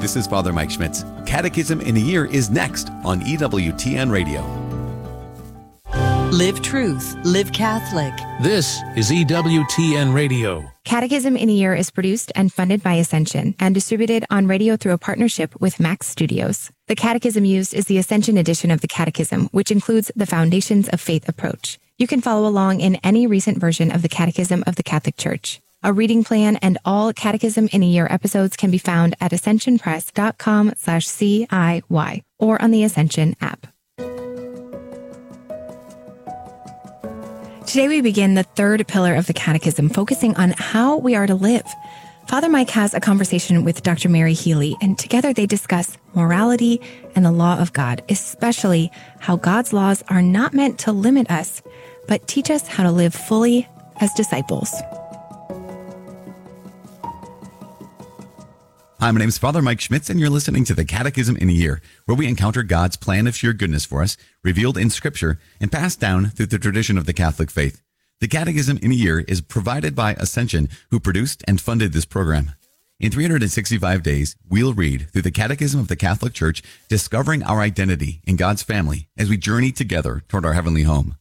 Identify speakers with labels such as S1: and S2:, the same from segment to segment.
S1: This is Father Mike Schmitz. Catechism in a Year is next on EWTN Radio.
S2: Live truth, live Catholic.
S3: This is EWTN Radio.
S4: Catechism in a Year is produced and funded by Ascension and distributed on radio through a partnership with Max Studios. The catechism used is the Ascension edition of the Catechism, which includes the Foundations of Faith approach. You can follow along in any recent version of the Catechism of the Catholic Church. A reading plan and all Catechism in a Year episodes can be found at ascensionpress.com/CIY or on the Ascension app. Today we begin the third pillar of the Catechism, focusing on how we are to live. Father Mike has a conversation with Dr. Mary Healy, and together they discuss morality and the law of God, especially how God's laws are not meant to limit us, but teach us how to live fully as disciples.
S1: Hi, my name is Father Mike Schmitz, and you're listening to the Catechism in a Year, where we encounter God's plan of sheer goodness for us, revealed in Scripture and passed down through the tradition of the Catholic faith. The Catechism in a Year is provided by Ascension, who produced and funded this program. In 365 days, we'll read through the Catechism of the Catholic Church, discovering our identity in God's family as we journey together toward our heavenly home.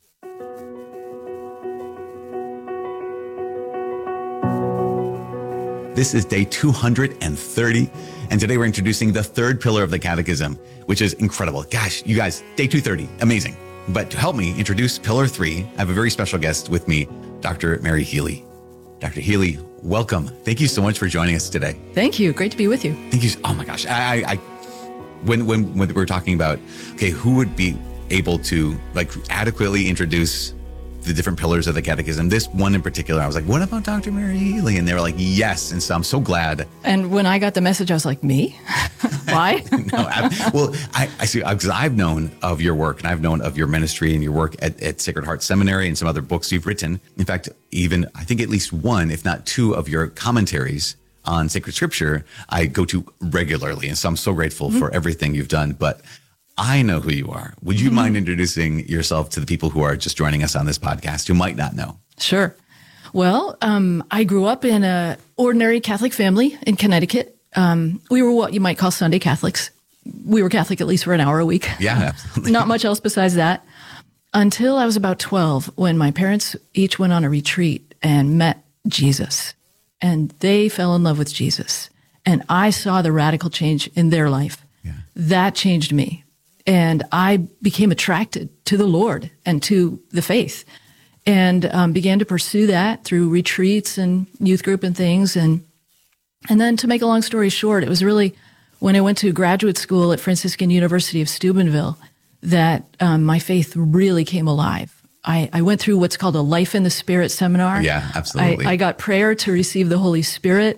S1: This is day 230, and today we're introducing the third pillar of the Catechism, which is incredible. Gosh, you guys, day 230, amazing. But to help me introduce Pillar 3, I have a very special guest with me, Dr. Mary Healy. Dr. Healy, welcome. Thank you so much for joining us today.
S5: Thank you. Great to be with you.
S1: Thank you. Oh my gosh. When we were talking about, okay, who would be able to adequately introduce the different pillars of the Catechism, this one in particular, I was like, what about Dr. Mary Healy? And they were like, yes. And so I'm so glad.
S5: And when I got the message, I was like, me? Why?
S1: I see, because I've known of your work, and I've known of your ministry and your work at Sacred Heart Seminary and some other books you've written. In fact, even I think at least one, if not two, of your commentaries on sacred scripture, I go to regularly. And so I'm so grateful for everything you've done. But I know who you are. Would you mind introducing yourself to the people who are just joining us on this podcast who might not know?
S5: Sure. Well, I grew up in an ordinary Catholic family in Connecticut. We were what you might call Sunday Catholics. We were Catholic at least for an hour a week.
S1: Yeah, absolutely.
S5: Not much else besides that. Until I was about 12, when my parents each went on a retreat and met Jesus. And they fell in love with Jesus. And I saw the radical change in their life. Yeah. That changed me. And I became attracted to the Lord and to the faith, and began to pursue that through retreats and youth group and things. And then, to make a long story short, it was really when I went to graduate school at Franciscan University of Steubenville that my faith really came alive. I went through what's called a Life in the Spirit seminar.
S1: Yeah, absolutely.
S5: I got prayer to receive the Holy Spirit.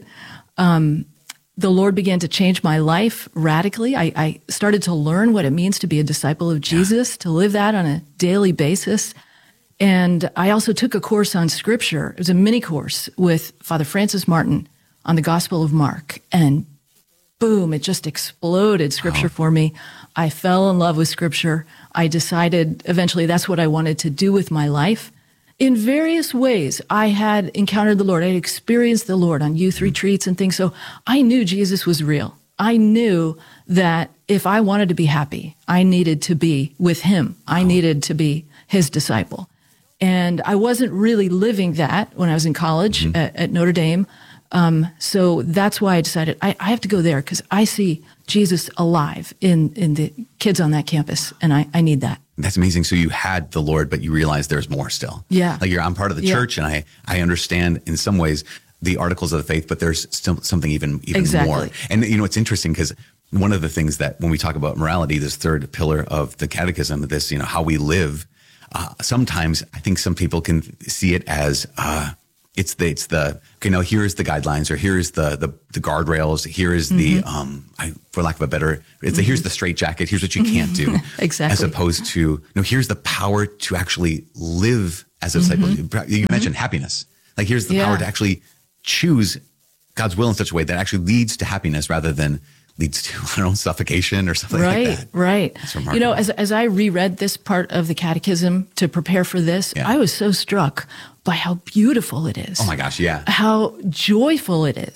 S5: The Lord began to change my life radically. I started to learn what it means to be a disciple of Jesus, to live that on a daily basis. And I also took a course on Scripture. It was a mini course with Father Francis Martin on the Gospel of Mark. And boom, it just exploded Scripture for me. I fell in love with Scripture. I decided eventually that's what I wanted to do with my life. In various ways, I had encountered the Lord. I had experienced the Lord on youth retreats and things. So I knew Jesus was real. I knew that if I wanted to be happy, I needed to be with him. I needed to be his disciple. And I wasn't really living that when I was in college at Notre Dame. So that's why I decided I have to go there, because I see Jesus alive in the kids on that campus, and I need that.
S1: That's amazing. So you had the Lord, but you realized there's more still.
S5: Yeah.
S1: I'm part of the church, and I understand in some ways the articles of the faith, but there's still something even
S5: exactly.
S1: more. And it's interesting because one of the things that when we talk about morality, this third pillar of the Catechism, this, how we live, sometimes I think some people can see it as, it's the here's the guidelines, or here's the guardrails, here is the for lack of a better, here's the straitjacket, here's what you can't do.
S5: Exactly.
S1: As opposed to here's the power to actually live as a disciple. You mentioned happiness. Here's the power to actually choose God's will in such a way that actually leads to happiness rather than leads to suffocation or something like that.
S5: Right.
S1: That's remarkable.
S5: As I reread this part of the Catechism to prepare for this, I was so struck by how beautiful it is.
S1: Oh my gosh, yeah.
S5: How joyful it is.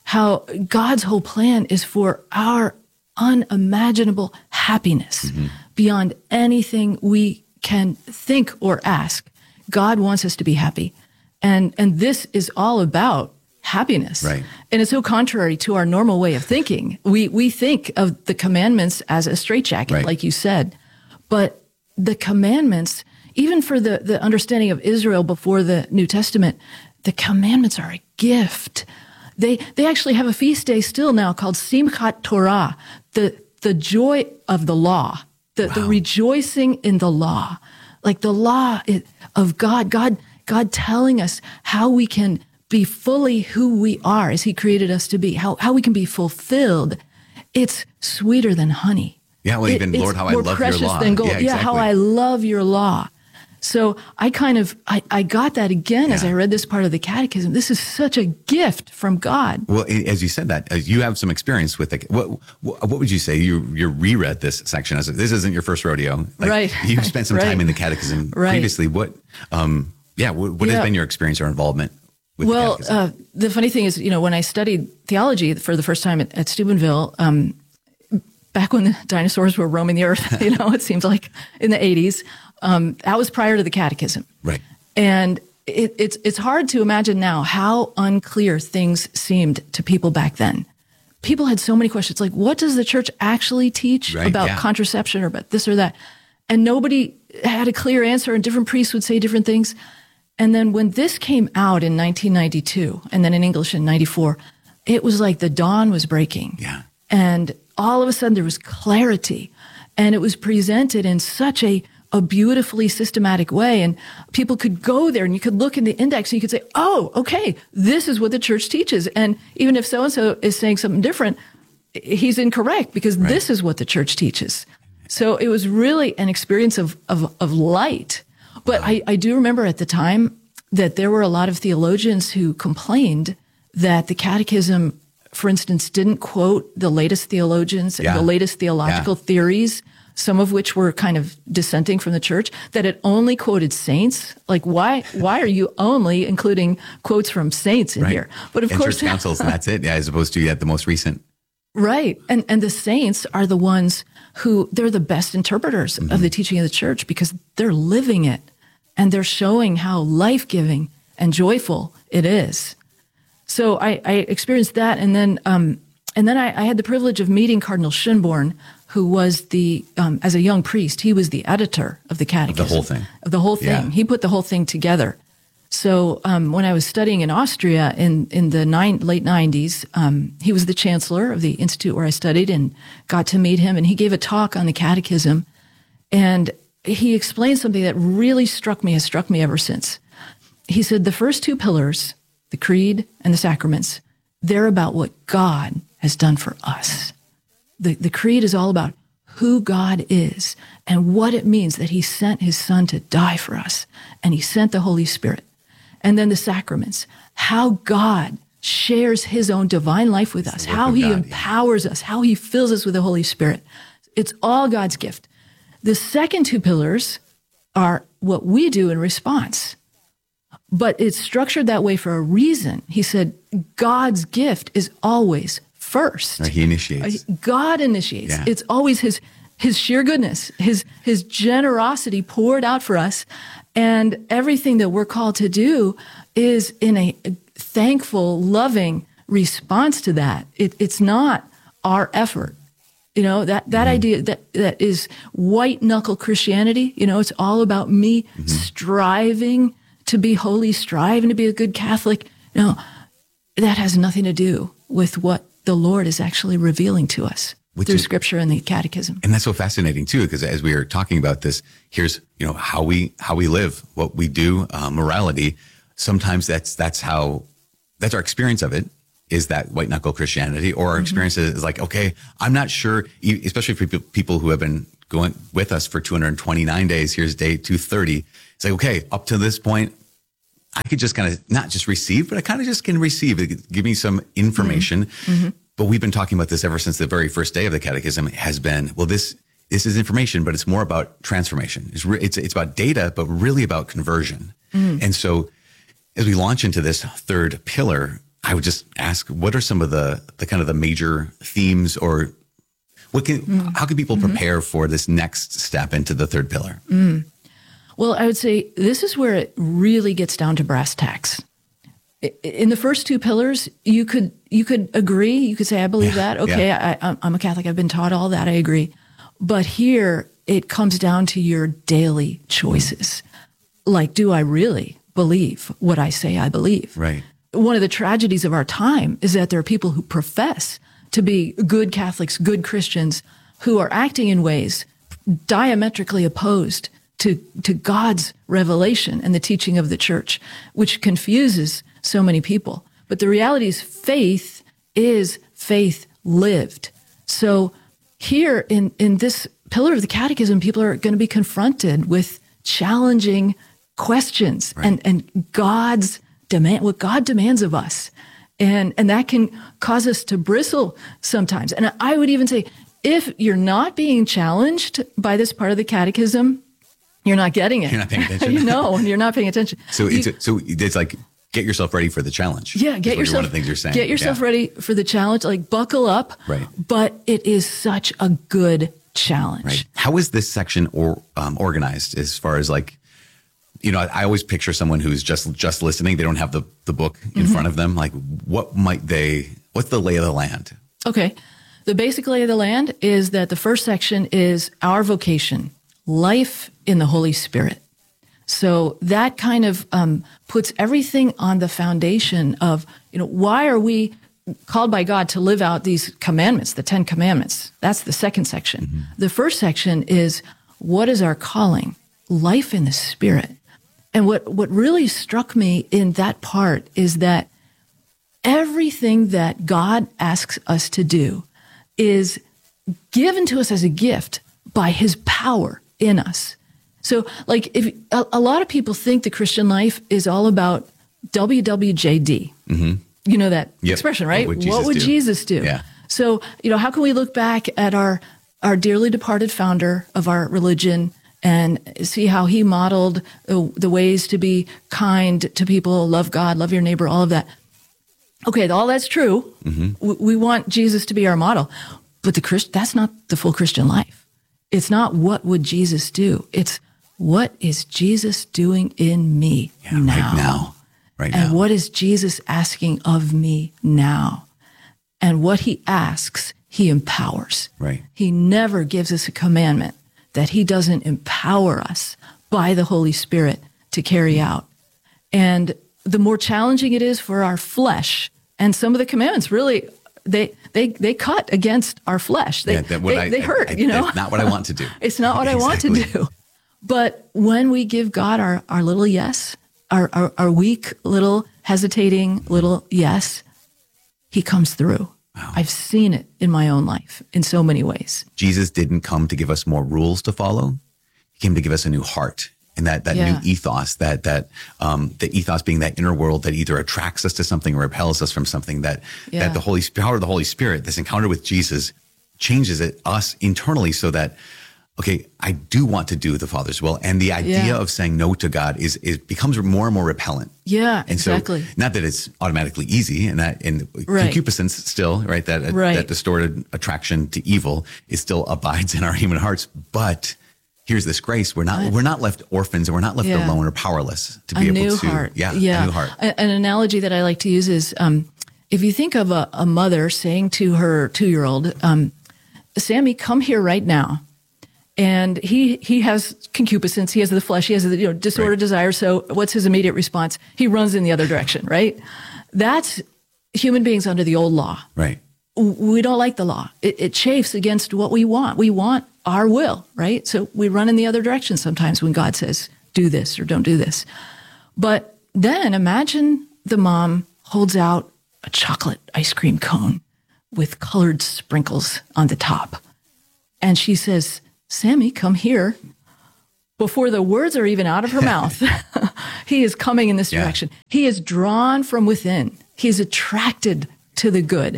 S5: how God's whole plan is for our unimaginable happiness beyond anything we can think or ask. God wants us to be happy. And this is all about happiness.
S1: Right.
S5: And it's so contrary to our normal way of thinking. We think of the commandments as a straitjacket,
S1: Right.
S5: like you said. But the commandments, even for the understanding of Israel before the New Testament, the commandments are a gift. They actually have a feast day still now called Simchat Torah, the joy of the law, the rejoicing in the law, like the law of God telling us how we can be fully who we are as he created us to be, how we can be fulfilled. It's sweeter than honey.
S1: Yeah, well, even, Lord, how I love your law.
S5: More precious than gold.
S1: Yeah, exactly.
S5: How I love your law. So I got that again as I read this part of the catechism. This is such a gift from God.
S1: Well, as you said that, you have some experience with it. What would you say? You reread this section as this isn't your first rodeo. Like,
S5: right.
S1: You spent some
S5: Right.
S1: time in the catechism previously. What has been your experience or involvement with the catechism?
S5: The funny thing is, when I studied theology for the first time at Steubenville, back when the dinosaurs were roaming the earth, it seems like in the 80s, that was prior to the catechism.
S1: Right.
S5: And it's hard to imagine now how unclear things seemed to people back then. People had so many questions, like, what does the church actually teach about contraception or about this or that? And nobody had a clear answer, and different priests would say different things. And then when this came out in 1992, and then in English in 94, it was like the dawn was breaking.
S1: Yeah.
S5: And all of a sudden there was clarity, and it was presented in such a beautifully systematic way. And people could go there and you could look in the index and you could say, oh, okay, this is what the church teaches. And even if so-and-so is saying something different, he's incorrect because this is what the church teaches. So it was really an experience of light. But I do remember at the time that there were a lot of theologians who complained that the catechism, for instance, didn't quote the latest theologians and the latest theological theories, some of which were kind of dissenting from the church, that it only quoted saints. Like, why are you only including quotes from saints in here? But of course,
S1: church councils, and that's it. Yeah, as opposed to the most recent.
S5: Right. And the saints are the ones who, they're the best interpreters of the teaching of the church because they're living it and they're showing how life-giving and joyful it is. So I experienced that. And then I had the privilege of meeting Cardinal Schönborn, who was as a young priest, he was the editor of the catechism.
S1: Of the whole thing.
S5: Of the whole thing.
S1: Yeah.
S5: He put the whole thing together. So when I was studying in Austria in the late 90s, he was the chancellor of the institute where I studied and got to meet him. And he gave a talk on the catechism. And he explained something that really has struck me ever since. He said the first two pillars, the creed and the sacraments, they're about what God has done for us. The creed is all about who God is and what it means that he sent his son to die for us. And he sent the Holy Spirit. And then the sacraments, how God shares his own divine life with us, how he empowers us, how he fills us with the Holy Spirit. It's all God's gift. The second two pillars are what we do in response. But it's structured that way for a reason. He said, God's gift is always first.
S1: Right, he initiates.
S5: God initiates.
S1: Yeah.
S5: It's always his sheer goodness, his generosity poured out for us. And everything that we're called to do is in a thankful, loving response to that. It's not our effort. That idea that is white knuckle Christianity, it's all about me striving to be holy, striving to be a good Catholic. No, that has nothing to do with what the Lord is actually revealing to us through Scripture and the Catechism.
S1: And that's so fascinating too, because as we were talking about this, here's how we live, what we do, morality. Sometimes that's our experience of it. Is that white knuckle Christianity, or our experience is like, okay, I'm not sure, especially for people who have been going with us for 229 days. Here's day 230. It's like, okay, up to this point, I could just kind of not just receive, but I kind of just can receive it. Give me some information. But we've been talking about this ever since the very first day of the catechism has been, well, this is information, but it's more about transformation. It's about data, but really about conversion. And so as we launch into this third pillar, I would just ask, what are some of the kind of the major themes, or how can people prepare for this next step into the third pillar?
S5: Well, I would say this is where it really gets down to brass tacks. In the first two pillars, you could agree. You could say, I believe that. Okay, I'm a Catholic. I've been taught all that. I agree. But here, it comes down to your daily choices. Like, do I really believe what I say I believe?
S1: Right.
S5: One of the tragedies of our time is that there are people who profess to be good Catholics, good Christians, who are acting in ways diametrically opposed to God's revelation and the teaching of the church, which confuses so many people. But the reality is faith lived. So here in this pillar of the catechism, people are going to be confronted with challenging questions and God's demand, what God demands of us. And that can cause us to bristle sometimes. And I would even say, if you're not being challenged by this part of the catechism, you're not getting it.
S1: You're not paying attention.
S5: You're not paying attention.
S1: So it's like, get yourself ready for the challenge.
S5: Yeah, get yourself.
S1: One of the things you're saying.
S5: Get yourself ready for the challenge. Like, buckle up.
S1: Right.
S5: But it is such a good challenge.
S1: Right. How is this section organized as far as like, I always picture someone who's just listening. They don't have the book in front of them. Like, what's the lay of the land?
S5: Okay. The basic lay of the land is that the first section is our vocation, life in the Holy Spirit. So that kind of puts everything on the foundation of, why are we called by God to live out these commandments, the 10 commandments? That's the second section. Mm-hmm. The first section is, what is our calling? Life in the Spirit. And what really struck me in that part is that everything that God asks us to do is given to us as a gift by his power in us. So, like, if a lot of people think the Christian life is all about WWJD. Mm-hmm. You know that expression, right? What would Jesus do?
S1: Yeah.
S5: So, how can we look back at our dearly departed founder of our religion and see how he modeled the ways to be kind to people, love God, love your neighbor, all of that? Okay, all that's true. Mm-hmm. We want Jesus to be our model, but that's not the full Christian life. It's not what would Jesus do. It's what is Jesus doing in me now? Right now. And what is Jesus asking of me now? And what he asks, he empowers.
S1: Right.
S5: He never gives us a commandment that he doesn't empower us by the Holy Spirit to carry out. And the more challenging it is for our flesh, and some of the commandments really, they cut against our flesh. They hurt,
S1: It's not what I want to do.
S5: It's not what I want to do. But when we give God our little yes, our weak little hesitating little yes, he comes through. Wow. I've seen it in my own life in so many ways.
S1: Jesus didn't come to give us more rules to follow. He came to give us a new heart. And that new ethos, the ethos being that inner world that either attracts us to something or repels us from something, that the power of the Holy Spirit, this encounter with Jesus, changes us internally so that, okay, I do want to do the Father's will. And the idea of saying no to God becomes more and more repellent.
S5: Yeah,
S1: and
S5: exactly.
S1: So, not that it's automatically easy, and concupiscence still, right? That distorted attraction to evil, it still abides in our human hearts, but here's this grace. We're not left orphans, and we're not left alone or powerless to be able to.
S5: Heart.
S1: A new heart.
S5: An analogy that I like to use is, if you think of a mother saying to her 2-year-old, Sammy, come here right now. And he has concupiscence. He has the flesh. He has the disordered desire. So what's his immediate response? He runs in the other direction, right? That's human beings under the old law.
S1: Right.
S5: We don't like the law. It chafes against what we want. We want our will, right? So we run in the other direction sometimes when God says, do this or don't do this. But then imagine the mom holds out a chocolate ice cream cone with colored sprinkles on the top. And she says, Sammy, come here. Before the words are even out of her mouth, he is coming in this direction. He is drawn from within. He is attracted to the good.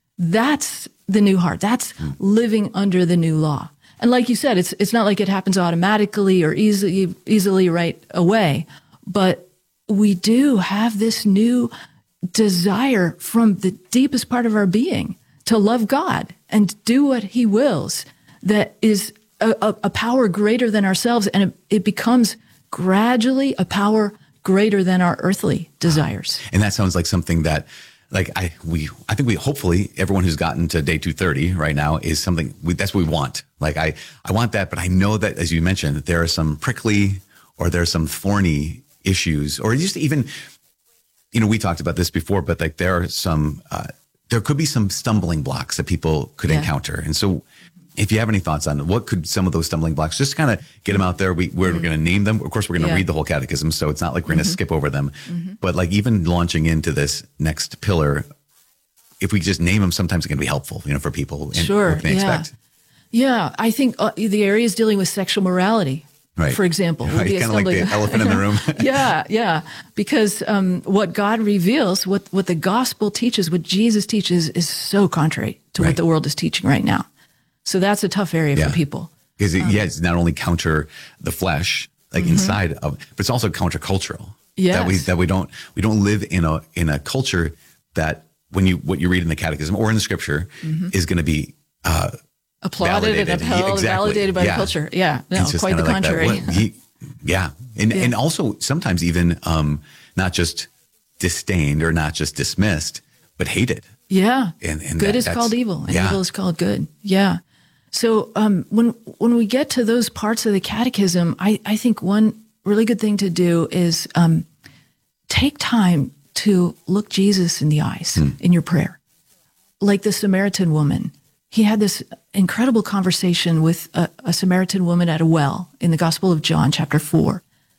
S5: That's the new heart. That's living under the new law. And like you said, it's not like it happens automatically or easily right away. But we do have this new desire from the deepest part of our being to love God and do what he wills, that is a power greater than ourselves. And it becomes gradually a power greater than our earthly desires.
S1: And that sounds like something that, like, I think we hopefully everyone who's gotten to day 230 right now is something that's what we want. Like I want that, but I know that, as you mentioned, that there are some prickly or there are some thorny issues, or just even, we talked about this before, but like there are some, there could be some stumbling blocks that people could encounter. And so if you have any thoughts on what could some of those stumbling blocks, just kind of get them out there. We're going to name them. Of course, we're going to read the whole catechism, so it's not like we're going to skip over them. But like even launching into this next pillar, if we just name them, sometimes it can be helpful, for people. And
S5: Sure.
S1: what can they expect?
S5: Yeah, I think the areas dealing with sexual morality,
S1: Right.
S5: for example, would be a
S1: Kind of like the
S5: stumbling-
S1: elephant in the room.
S5: Yeah. Because what God reveals, what the gospel teaches, what Jesus teaches, is so contrary to what the world is teaching right now. So that's a tough area for people.
S1: Because it's not only counter the flesh, like inside of, but it's also countercultural.
S5: Yes.
S1: That we don't live in a culture that what you read in the catechism or in the scripture is going to be
S5: Applauded and
S1: validated.
S5: upheld, validated by the culture. Yeah, no,
S1: It's just
S5: quite the
S1: kinda like that.
S5: contrary.
S1: And also sometimes even not just disdained or not just dismissed, but hated.
S5: Yeah,
S1: And
S5: good is
S1: that's-
S5: called evil, and
S1: yeah.
S5: evil is called good. Yeah. So when we get to those parts of the catechism, I think one really good thing to do is take time to look Jesus in the eyes in your prayer. Like the Samaritan woman, he had this incredible conversation with a Samaritan woman at a well in the Gospel of John, chapter 4.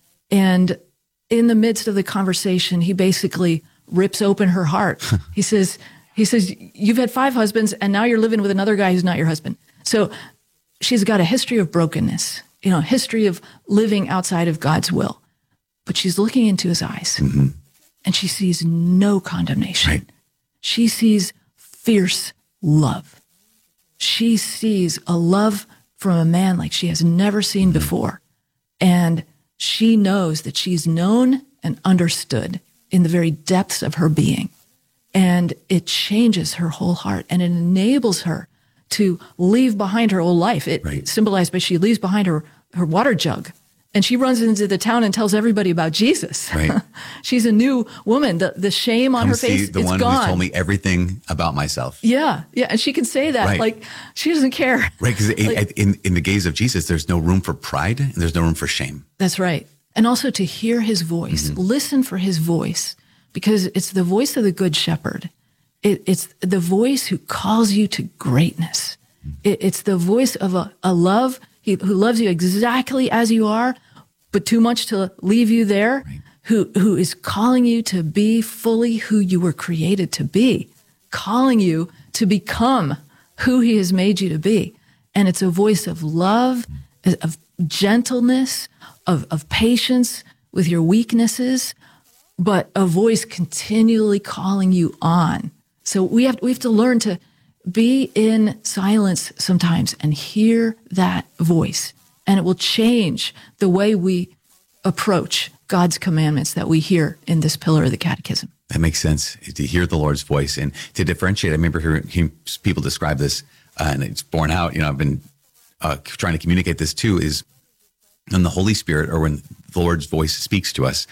S5: And in the midst of the conversation, he basically rips open her heart. He says, you've had 5 husbands, and now you're living with another guy who's not your husband. So she's got a history of brokenness, a history of living outside of God's will. But she's looking into his eyes, and she sees no condemnation.
S1: Right.
S5: She sees fierce love. She sees a love from a man like she has never seen before. And she knows that she's known and understood in the very depths of her being. And it changes her whole heart, and it enables her to leave behind her old life. It symbolized by she leaves behind her water jug, and she runs into the town and tells everybody about Jesus.
S1: Right.
S5: She's a new woman. The shame on her
S1: See
S5: face,
S1: the
S5: it's
S1: one
S5: gone.
S1: who told me everything about myself.
S5: Yeah, and she can say that.
S1: Right.
S5: Like, she doesn't care.
S1: Right, because in the gaze of Jesus, there's no room for pride and there's no room for shame.
S5: That's right. And also to hear his voice, listen for his voice, because it's the voice of the good shepherd. It's the voice who calls you to greatness. It's the voice of a love, who loves you exactly as you are, but too much to leave you there, who is calling you to be fully who you were created to be, calling you to become who he has made you to be. And it's a voice of love, of gentleness, of patience with your weaknesses, but a voice continually calling you on. So we have to learn to be in silence sometimes and hear that voice. And it will change the way we approach God's commandments that we hear in this pillar of the catechism.
S1: That makes sense, to hear the Lord's voice and to differentiate. I remember hearing people describe this, and it's borne out. I've been trying to communicate this too, is when the Holy Spirit or when the Lord's voice speaks to us,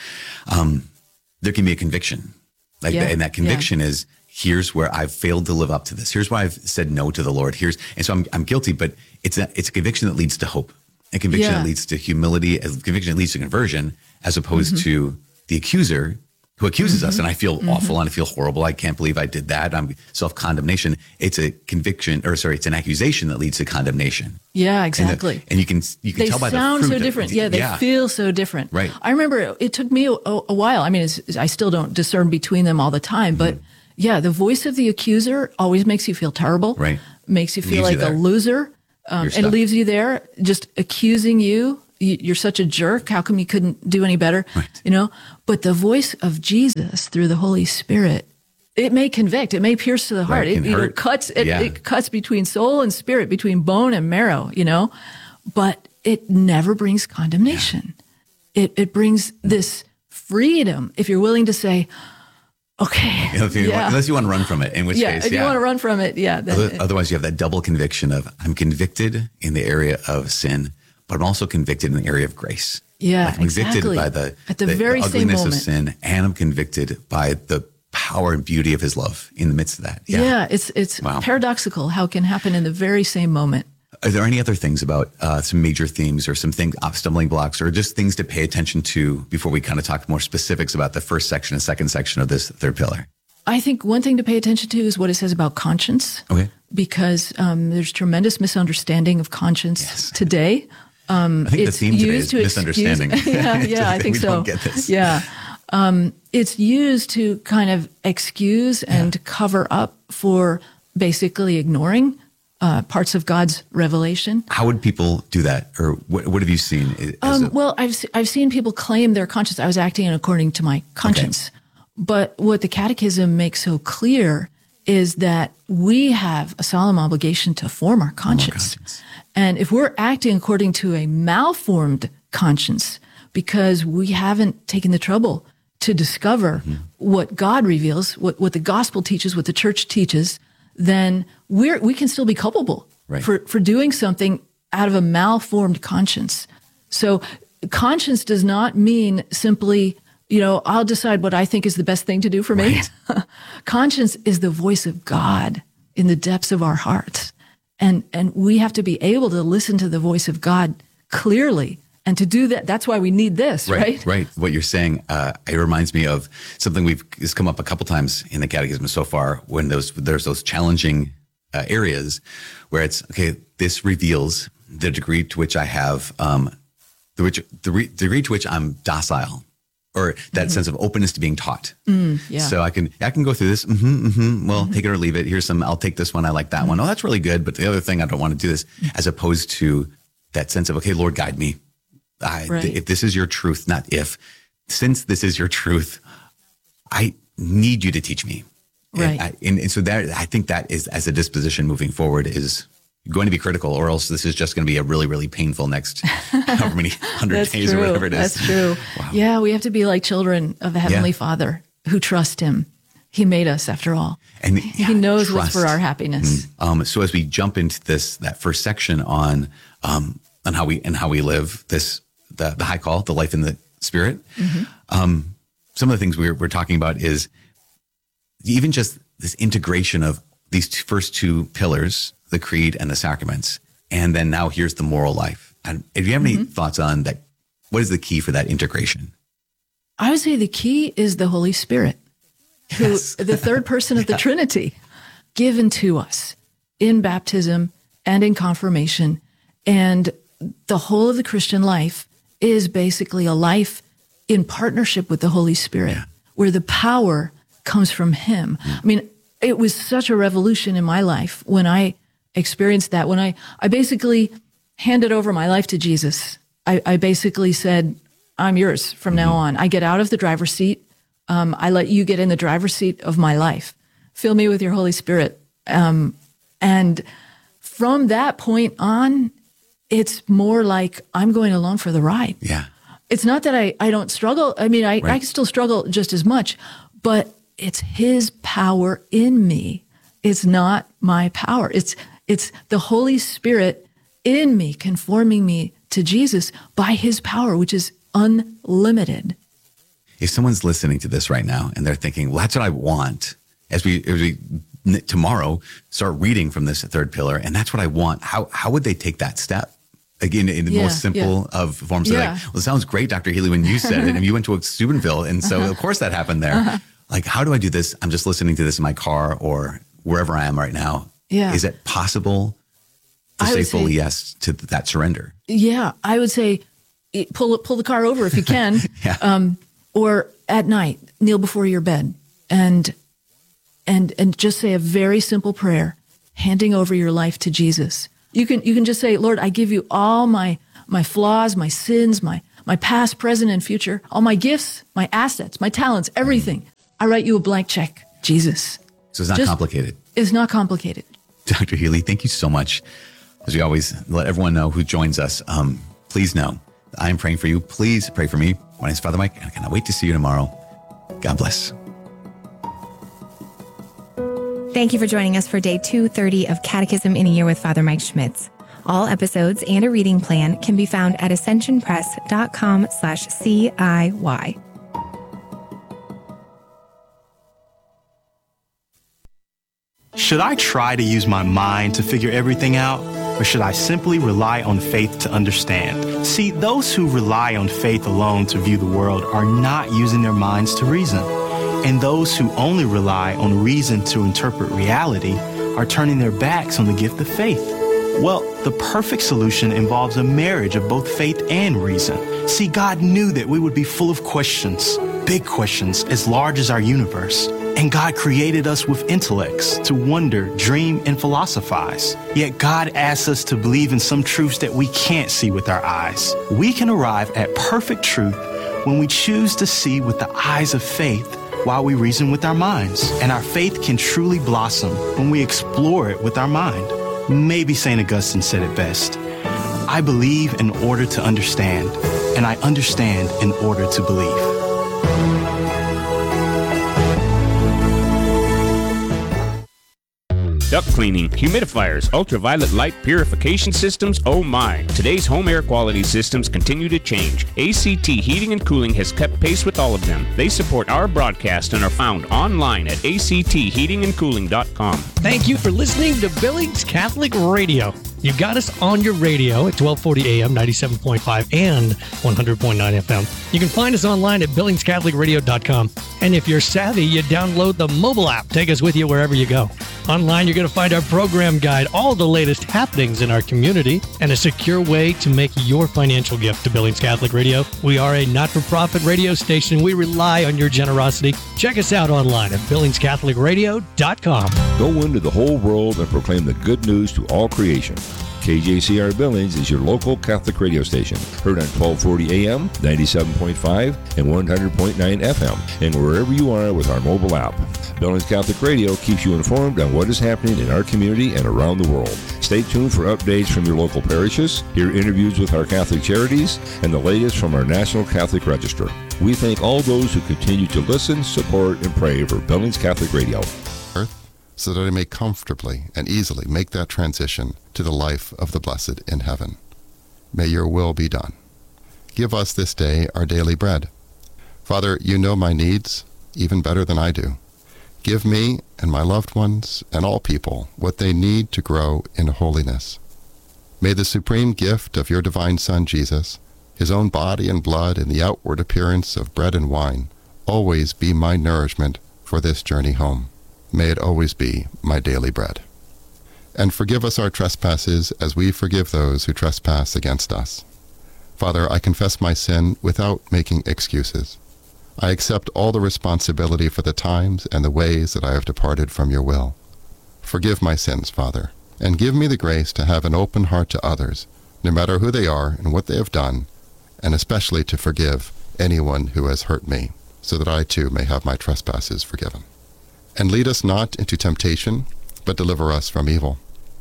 S1: there can be a conviction. And that conviction is, here's where I've failed to live up to this. Here's why I've said no to the Lord. And so I'm guilty, but it's a conviction that leads to hope, a conviction that leads to humility, a conviction that leads to conversion, as opposed to the accuser who accuses us. And I feel awful and I feel horrible. I can't believe I did that. I'm self-condemnation. It's a it's an accusation that leads to condemnation.
S5: Yeah, exactly.
S1: And you can
S5: They
S1: tell by the
S5: sound
S1: fruit
S5: so
S1: that-
S5: different. Yeah, they feel so different.
S1: Right.
S5: I remember it took me a while. I mean, I still don't discern between them all the time, but yeah, the voice of the accuser always makes you feel terrible.
S1: Right.
S5: Makes you feel
S1: Leaves you
S5: like a
S1: there.
S5: loser, and
S1: stuck.
S5: leaves you there just accusing you. You're such a jerk. How come you couldn't do any better?
S1: Right.
S5: But the voice of Jesus through the Holy Spirit, it may convict. It may pierce to the heart.
S1: Right,
S5: It cuts. It cuts between soul and spirit, between bone and marrow. But it never brings condemnation. It brings this freedom if you're willing to say, Okay.
S1: Unless you want to run from it, in which case,
S5: if you want to run from it, then
S1: Otherwise, you have that double conviction of I'm convicted in the area of sin, but I'm also convicted in the area of grace.
S5: Yeah,
S1: I'm convicted
S5: exactly.
S1: by the
S5: very same
S1: ugliness
S5: moment
S1: of sin, and I'm convicted by the power and beauty of his love in the midst of that. Yeah,
S5: it's paradoxical how it can happen in the very same moment.
S1: Are there any other things about some major themes or some things, stumbling blocks, or just things to pay attention to before we kind of talk more specifics about the first section and second section of this third pillar?
S5: I think one thing to pay attention to is what it says about conscience.
S1: Okay.
S5: Because there's tremendous misunderstanding of conscience today.
S1: I think the theme today is misunderstanding.
S5: I think
S1: we
S5: so.
S1: Don't get this.
S5: Yeah. It's used to kind of excuse and cover up for basically ignoring parts of God's revelation.
S1: How would people do that? Or what have you seen?
S5: Well, I've seen people claim their conscience. I was acting according to my conscience. Okay. But what the Catechism makes so clear is that we have a solemn obligation to form our conscience. And if we're acting according to a malformed conscience because we haven't taken the trouble to discover what God reveals, what the gospel teaches, what the church teaches, then we can still be culpable for doing something out of a malformed conscience. So conscience does not mean simply, I'll decide what I think is the best thing to do for me. Right. Conscience is the voice of God in the depths of our hearts. And we have to be able to listen to the voice of God clearly. And to do that, that's why we need this, right?
S1: Right. What you're saying, it reminds me of something has come up a couple times in the Catechism so far when there's those challenging areas where it's, okay, this reveals the degree to which I have, the degree to which I'm docile, or that sense of openness to being taught. So I can go through this. Well, take it or leave it. Here's I'll take this one. I like that one. Oh, that's really good. But the other thing, I don't want to do this, as opposed to that sense of, okay, Lord, guide me. If this is your truth, since this is your truth, I need you to teach me.
S5: Right.
S1: And so I think that is, as a disposition moving forward, is going to be critical, or else this is just going to be a really, really painful next however many 100 days or whatever it is.
S5: That's true. Wow. Yeah, we have to be like children of the Heavenly Father who trust Him. He made us, after all. And He knows what's for our happiness.
S1: So as we jump into that first section on how we live the high call, the life in the Spirit, some of the things we're talking about is even just this integration of these first two pillars, the creed and the sacraments. And then now here's the moral life. And if you have any thoughts on that, what is the key for that integration?
S5: I would say the key is the Holy Spirit, who the third person of the Trinity, given to us in baptism and in confirmation. And the whole of the Christian life is basically a life in partnership with the Holy Spirit, where the power comes from Him. I mean, it was such a revolution in my life when I experienced that, when I basically handed over my life to Jesus. I basically said, I'm yours from now on. I get out of the driver's seat. I let you get in the driver's seat of my life. Fill me with your Holy Spirit. And from that point on, it's more like I'm going along for the ride.
S1: Yeah.
S5: It's not that I don't struggle. I mean, I can still struggle just as much, but it's His power in me. It's not my power. It's the Holy Spirit in me, conforming me to Jesus by His power, which is unlimited.
S1: If someone's listening to this right now and they're thinking, well, that's what I want, as we tomorrow start reading from this third pillar, and that's what I want, how would they take that step? Again, in the most simple of forms. So well, it sounds great, Dr. Healy, when you said it, and you went to Steubenville, and so of course that happened there. Like, how do I do this? I'm just listening to this in my car or wherever I am right now.
S5: Yeah.
S1: Is it possible to say fully yes to that surrender?
S5: Yeah, I would say pull the car over if you can. Or at night, kneel before your bed and just say a very simple prayer, handing over your life to Jesus. You can just say, Lord, I give you all my flaws, my sins, my past, present, and future, all my gifts, my assets, my talents, everything. I write you a blank check, Jesus.
S1: So it's not complicated.
S5: It's not complicated.
S1: Dr. Healy, thank you so much. As we always let everyone know who joins us, please know I am praying for you. Please pray for me. My name is Father Mike, and I cannot wait to see you tomorrow. God bless.
S4: Thank you for joining us for day 230 of Catechism in a Year with Father Mike Schmitz. All episodes and a reading plan can be found at ascensionpress.com/CIY.
S6: Should I try to use my mind to figure everything out, or should I simply rely on faith to understand? See, those who rely on faith alone to view the world are not using their minds to reason. And those who only rely on reason to interpret reality are turning their backs on the gift of faith. Well, the perfect solution involves a marriage of both faith and reason. See, God knew that we would be full of questions, big questions as large as our universe. And God created us with intellects to wonder, dream, and philosophize. Yet God asks us to believe in some truths that we can't see with our eyes. We can arrive at perfect truth when we choose to see with the eyes of faith while we reason with our minds. And our faith can truly blossom when we explore it with our mind. Maybe St. Augustine said it best. I believe in order to understand, and I understand in order to believe.
S7: Duct cleaning, humidifiers, ultraviolet light purification systems, oh my. Today's home air quality systems continue to change. ACT Heating and Cooling has kept pace with all of them. They support our broadcast and are found online at actheatingandcooling.com.
S8: Thank you for listening to Billings Catholic Radio. You got us on your radio at 1240 AM, 97.5 and 100.9 FM. You can find us online at billingscatholicradio.com. And if you're savvy, you download the mobile app. Take us with you wherever you go. Online, you're going to find our program guide, all the latest happenings in our community, and a secure way to make your financial gift to Billings Catholic Radio. We are a not-for-profit radio station. We rely on your generosity. Check us out online at billingscatholicradio.com.
S9: Go into the whole world and proclaim the good news to all creation. KJCR Billings is your local Catholic radio station, heard on 1240 AM, 97.5, and 100.9 FM, and wherever you are with our mobile app. Billings Catholic Radio keeps you informed on what is happening in our community and around the world. Stay tuned for updates from your local parishes, hear interviews with our Catholic charities, and the latest from our National Catholic Register. We thank all those who continue to listen, support, and pray for Billings Catholic Radio.
S10: So that I may comfortably and easily make that transition to the life of the blessed in heaven. May your will be done. Give us this day our daily bread. Father, you know my needs even better than I do. Give me and my loved ones and all people what they need to grow in holiness. May the supreme gift of your divine Son, Jesus, his own body and blood in the outward appearance of bread and wine, always be my nourishment for this journey home. May it always be my daily bread. And forgive us our trespasses as we forgive those who trespass against us. Father, I confess my sin without making excuses. I accept all the responsibility for the times and the ways that I have departed from your will. Forgive my sins, Father, and give me the grace to have an open heart to others, no matter who they are and what they have done, and especially to forgive anyone who has hurt me, so that I too may have my trespasses forgiven. And lead us not into temptation, but deliver us from evil.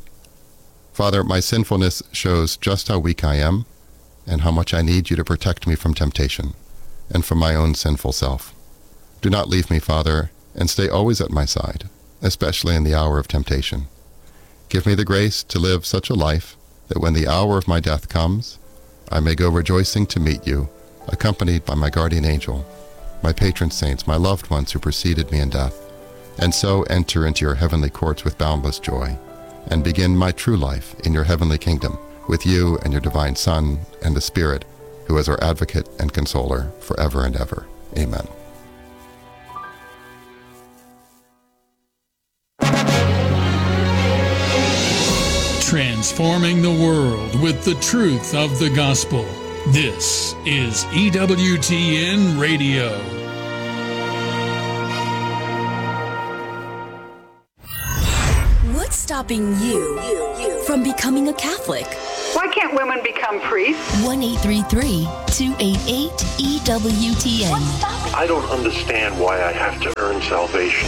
S10: Father, my sinfulness shows just how weak I am, and how much I need you to protect me from temptation, and from my own sinful self. Do not leave me, Father, and stay always at my side, especially in the hour of temptation. Give me the grace to live such a life that when the hour of my death comes, I may go rejoicing to meet you, accompanied by my guardian angel, my patron saints, my loved ones who preceded me in death, and so enter into your heavenly courts with boundless joy, and begin my true life in your heavenly kingdom, with you and your divine Son and the Spirit, who is our advocate and consoler forever and ever. Amen.
S3: Transforming the world with the truth of the gospel. This is EWTN Radio.
S2: What's stopping you from becoming a Catholic?
S11: Why can't women become priests?
S2: 1-833-288-EWTN.
S12: I don't understand why I have to earn salvation.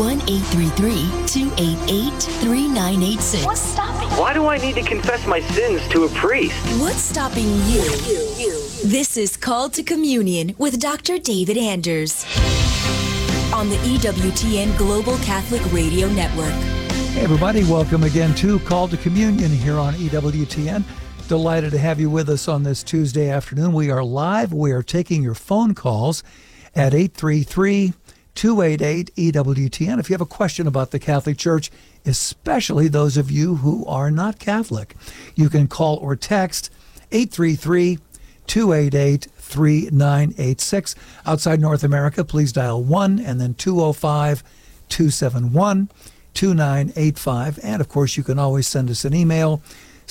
S2: 1-833-288-3986.
S11: What's stopping you?
S13: Why do I need to confess my sins to a priest?
S2: What's stopping you? This is Called to Communion with Dr. David Anders. on the EWTN Global Catholic Radio Network.
S14: Hey everybody, welcome again to Call to Communion here on EWTN. Delighted to have you with us on this Tuesday afternoon. We are live. We are taking your phone calls at 833-288-EWTN. If you have a question about the Catholic Church, especially those of you who are not Catholic, you can call or text 833-288-3986. Outside North America, please dial 1 and then 205-271-2985. And of course, you can always send us an email,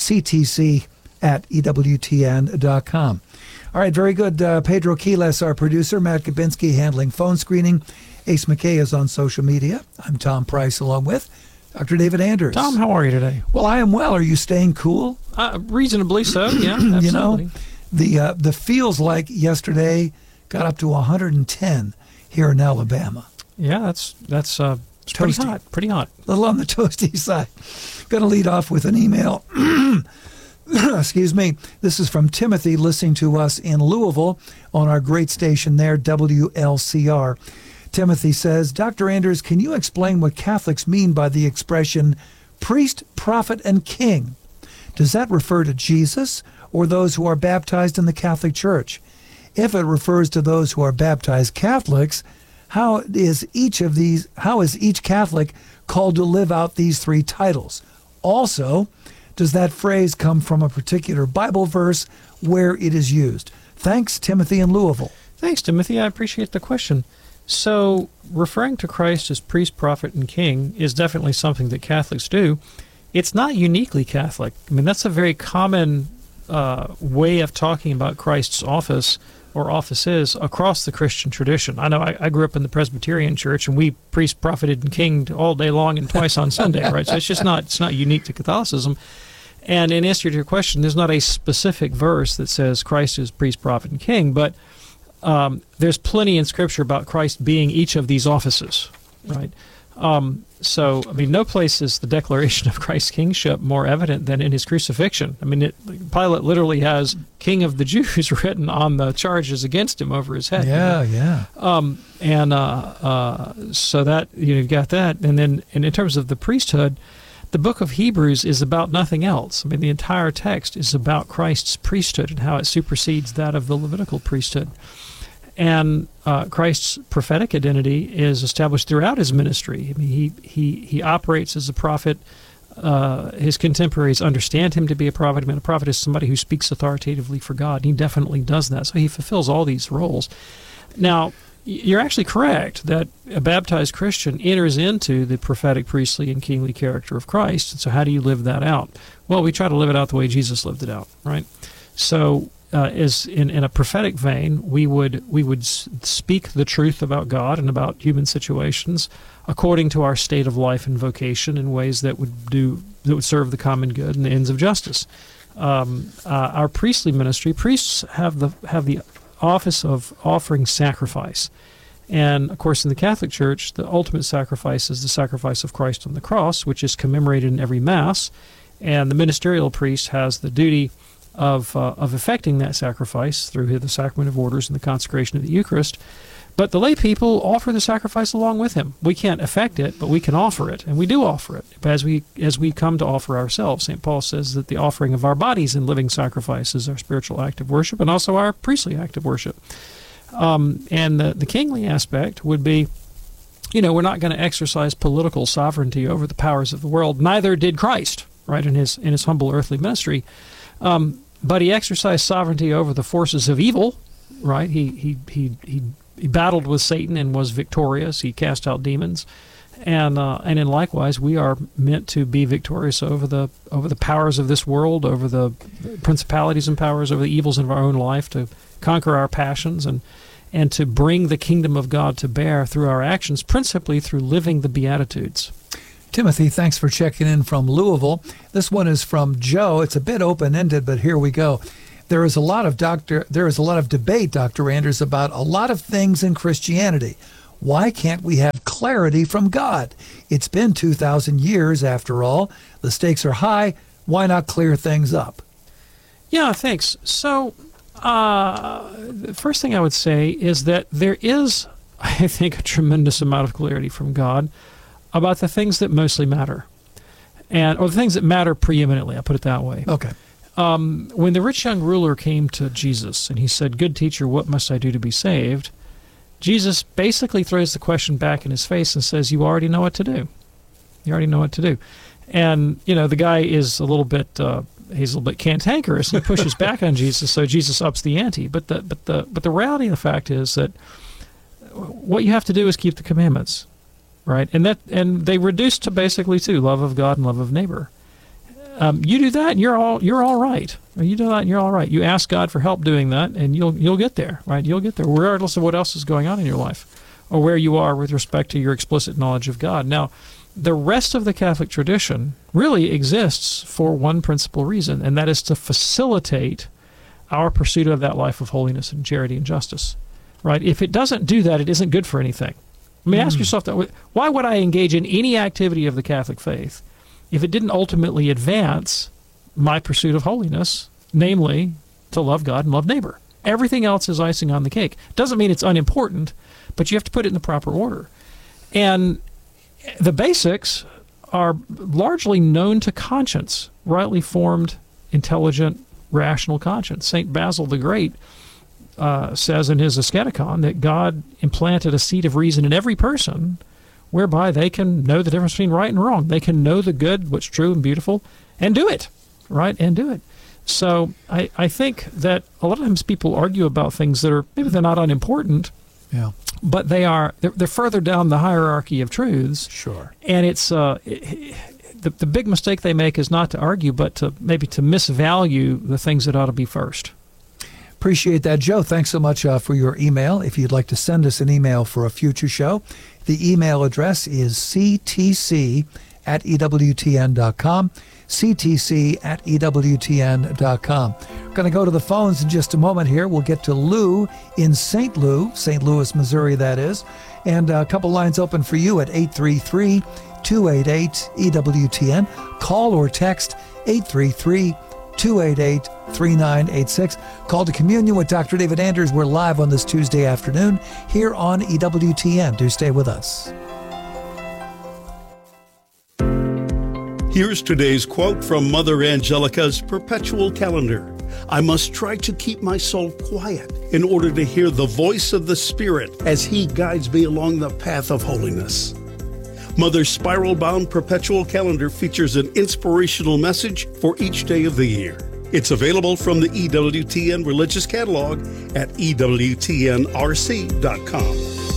S14: ctc@ewtn.com. All right, very good. Pedro Quiles, our producer, Matt Kabinski handling phone screening. Ace McKay is on social media. I'm Tom Price along with Dr. David Anders.
S8: Tom, how are you today?
S14: Well, I am well. Are you staying cool?
S8: Reasonably so, yeah, absolutely.
S14: You know, the feels like yesterday got up to 110 here in Alabama.
S8: Yeah, that's pretty hot. Pretty hot.
S14: A little on the toasty side. Going to lead off with an email. Excuse me. This is from Timothy, listening to us in Louisville on our great station there, WLCR. Timothy says, Dr. Anders, can you explain what Catholics mean by the expression priest, prophet, and king? Does that refer to Jesus or those who are baptized in the Catholic Church? If it refers to those who are baptized Catholics, how is each Catholic called to live out these three titles? Also, does that phrase come from a particular Bible verse where it is used? Thanks, Timothy in Louisville.
S8: Thanks, Timothy. I appreciate the question. So, referring to Christ as priest, prophet, and king is definitely something that Catholics do. It's not uniquely Catholic. I mean, that's a very common way of talking about Christ's office or offices across the Christian tradition. I know I grew up in the Presbyterian Church, and we priest, propheted, and kinged all day long and twice on Sunday, right? So it's not unique to Catholicism. And in answer to your question, there's not a specific verse that says Christ is priest, prophet, and king, but there's plenty in Scripture about Christ being each of these offices, right? So, I mean, no place is the declaration of Christ's kingship more evident than in his crucifixion. I mean, Pilate literally has King of the Jews written on the charges against him over his head.
S14: Yeah, yeah.
S8: So that, you've got that. And then in terms of the priesthood, the book of Hebrews is about nothing else. I mean, the entire text is about Christ's priesthood and how it supersedes that of the Levitical priesthood. And Christ's prophetic identity is established throughout his ministry. I mean, he operates as a prophet. His contemporaries understand him to be a prophet. I mean, a prophet is somebody who speaks authoritatively for God. He definitely does that. So he fulfills all these roles. Now, you're actually correct that a baptized Christian enters into the prophetic, priestly, and kingly character of Christ. And so how do you live that out? Well, we try to live it out the way Jesus lived it out, right? So as in a prophetic vein, we would speak the truth about God and about human situations according to our state of life and vocation in ways that would serve the common good and the ends of justice. Our priestly ministry, priests have the office of offering sacrifice. And, of course, in the Catholic Church, the ultimate sacrifice is the sacrifice of Christ on the cross, which is commemorated in every Mass. And the ministerial priest has the duty of effecting that sacrifice through the sacrament of orders and the consecration of the Eucharist. But the lay people offer the sacrifice along with him. We can't effect it, but we can offer it, and we do offer it as we come to offer ourselves. St. Paul says that the offering of our bodies in living sacrifice is our spiritual act of worship and also our priestly act of worship. And the kingly aspect would be, we're not going to exercise political sovereignty over the powers of the world. Neither did Christ, right, in his humble earthly ministry. But he exercised sovereignty over the forces of evil, right? He battled with Satan and was victorious. He cast out demons, and in likewise, we are meant to be victorious over the powers of this world, over the principalities and powers, over the evils of our own life, to conquer our passions and to bring the kingdom of God to bear through our actions, principally through living the Beatitudes.
S14: Timothy, thanks for checking in from Louisville. This one is from Joe. It's a bit open-ended, but here we go. There is a lot of debate, Dr. Anders, about a lot of things in Christianity. Why can't we have clarity from God? It's been 2,000 years, after all. The stakes are high. Why not clear things up?
S8: Yeah, thanks. So, the first thing I would say is that there is
S15: I think, a tremendous amount of clarity from God about the things that mostly matter, or the things that matter preeminently. I'll put it that way.
S14: Okay.
S15: When the rich young ruler came to Jesus and he said, "Good teacher, what must I do to be saved?" Jesus basically throws the question back in his face and says, "You already know what to do. You already know what to do." And, the guy is a little bit, he's a little bit cantankerous. He pushes back on Jesus, so Jesus ups the ante. But the reality of the fact is that what you have to do is keep the commandments, right? And they reduce to basically two: love of God and love of neighbor. You do that, and you're all right. You do that, and you're all right. You ask God for help doing that, and you'll get there, right? You'll get there, regardless of what else is going on in your life, or where you are with respect to your explicit knowledge of God. Now, the rest of the Catholic tradition really exists for one principal reason, and that is to facilitate our pursuit of that life of holiness and charity and justice, right? If it doesn't do that, it isn't good for anything. I mean, ask yourself that: why would I engage in any activity of the Catholic faith if it didn't ultimately advance my pursuit of holiness, namely to love God and love neighbor? Everything else is icing on the cake. Doesn't mean it's unimportant, but you have to put it in the proper order. And the basics are largely known to conscience, rightly formed, intelligent, rational conscience. St. Basil the Great says in his Asceticon that God implanted a seed of reason in every person, whereby they can know the difference between right and wrong. They can know the good, what's true and beautiful, and do it, right? And do it. So I think that a lot of times people argue about things that are, maybe they're not unimportant, but they're further down the hierarchy of truths.
S14: Sure.
S15: And it's the big mistake they make is not to argue, but to misvalue the things that ought to be first.
S14: Appreciate that, Joe. Thanks so much for your email. If you'd like to send us an email for a future show, the email address is ctc@ewtn.com, ctc@ewtn.com. We're going to go to the phones in just a moment here. We'll get to Lou in St. Louis, Missouri, that is. And a couple lines open for you at 833-288-EWTN. Call or text 833-288-3986. Call to communion with Dr. David Anders. We're live on this Tuesday afternoon here on EWTN. Do stay with us.
S16: Here's today's quote from Mother Angelica's Perpetual Calendar. I must try to keep my soul quiet in order to hear the voice of the Spirit as He guides me along the path of holiness. Mother's spiral-bound Perpetual Calendar features an inspirational message for each day of the year. It's available from the EWTN Religious Catalog at EWTNRC.com.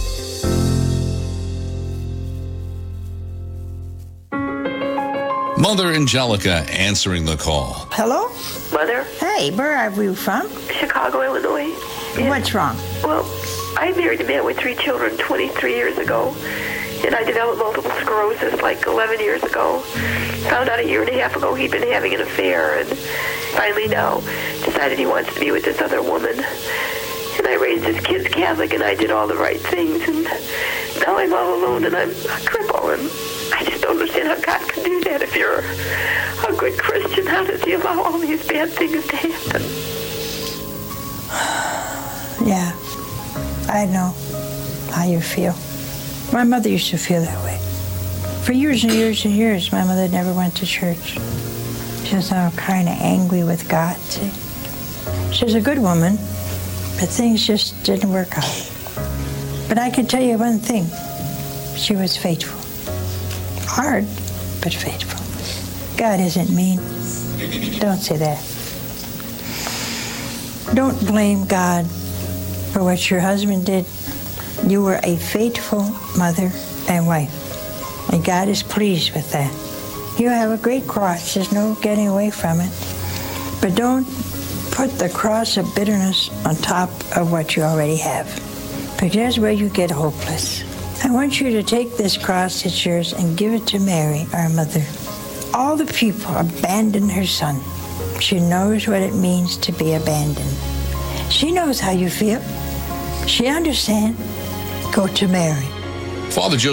S17: Mother Angelica answering the call.
S18: Hello?
S19: Mother?
S18: Hey, where are you from?
S19: Chicago, Illinois.
S18: What's wrong?
S19: Well, I married a man with 3 children 23 years ago, and I developed multiple sclerosis like 11 years ago. Found out a year and a half ago he'd been having an affair, and finally now decided he wants to be with this other woman. And I raised his kids Catholic, and I did all the right things, and now I'm all alone, and I'm a cripple, and I just don't understand how God can do that. If you're a good Christian, how does He allow all these bad things to happen?
S18: Yeah, I know how you feel. My mother used to feel that way. For years and years and years, my mother never went to church. She was kind of angry with God, see. She was a good woman, but things just didn't work out. But I can tell you one thing. She was faithful. Hard, but faithful. God isn't mean. Don't say that. Don't blame God for what your husband did. You were a faithful mother and wife, and God is pleased with that. You have a great cross. There's no getting away from it. But don't put the cross of bitterness on top of what you already have, because that's where you get hopeless. I want you to take this cross that's yours and give it to Mary, our mother. All the people abandoned her son. She knows what it means to be abandoned. She knows how you feel. She understands. Go to Mary.
S17: Father Joseph